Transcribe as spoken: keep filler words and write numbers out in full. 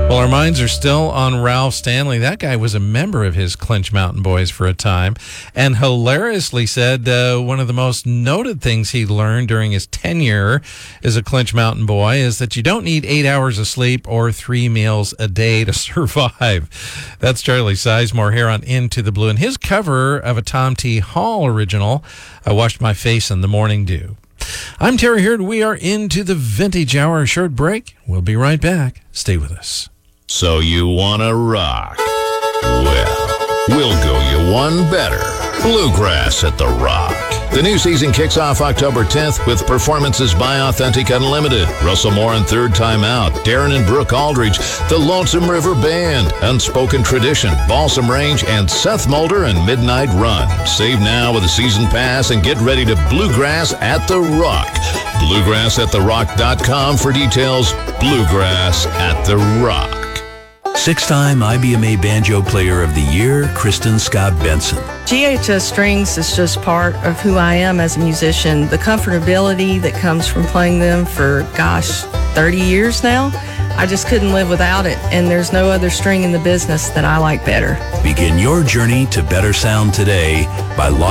Well, our minds are still on Ralph Stanley. That guy was a member of his Clinch Mountain Boys for a time, and hilariously said uh, one of the most noted things he learned during his tenure as a Clinch Mountain Boy is that you don't need eight hours of sleep or three meals a day to survive. That's Charlie Sizemore here on Into the Blue, and his cover of a Tom T. Hall original, I Washed My Face in the Morning Dew. I'm Terry Heard. We are into the Vintage Hour. A short break. We'll be right back. Stay with us. So you want to rock? Well, we'll go you one better. Bluegrass at the Rock. The new season kicks off October tenth with performances by Authentic Unlimited, Russell Moore and Third Time Out, Darren and Brooke Aldridge, the Lonesome River Band, Unspoken Tradition, Balsam Range, and Seth Mulder and Midnight Run. Save now with a season pass and get ready to Bluegrass at the Rock. bluegrass at the rock dot com for details. Bluegrass at the Rock. Six-time I B M A Banjo Player of the Year, Kristen Scott Benson. G H S Strings is just part of who I am as a musician. The comfortability that comes from playing them for, gosh, thirty years now, I just couldn't live without it. And there's no other string in the business that I like better. Begin your journey to better sound today by